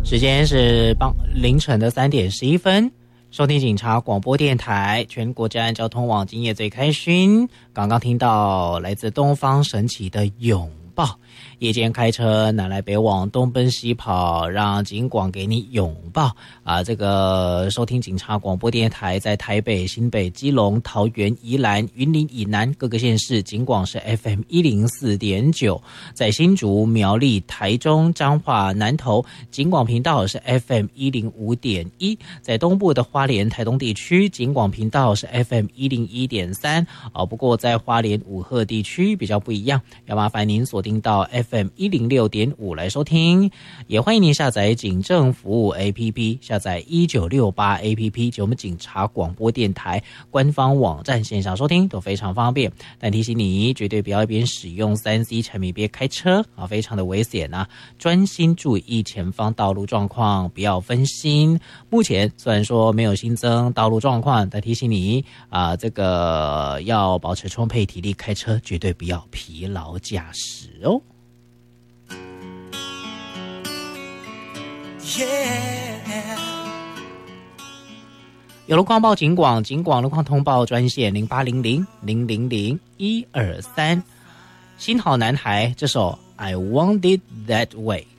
时间是凌晨的3点11分，收听警察广播电台全国治安交通网，今夜最开心。刚刚听到来自东方神起的拥抱，夜间开车南来北往，东奔西跑，让警广给你拥抱啊！这个收听警察广播电台，在台北、新北、基隆、桃园、宜兰、云林以南各个县市，警广是 FM 104.9，在新竹、苗栗、台中、彰化、南投，警广频道是 FM 105.1，在东部的花莲、台东地区，警广频道是 FM 101.3不过在花莲五鹤地区比较不一样，要麻烦您锁定到 FM 106.5来收听，也欢迎您下载警政服务 APP， 下载1968 APP 及我们警察广播电台官方网站线上收听都非常方便。但提醒你，绝对不要一边使用 3C 产品边开车啊，非常的危险啊！专心注意前方道路状况，不要分心。目前虽然说没有新增道路状况，但提醒你这个要保持充沛体力开车，绝对不要疲劳驾驶哦。有路况报警广，警广路况通报专线0800-000-123。新好男孩这首 I Want It That Way。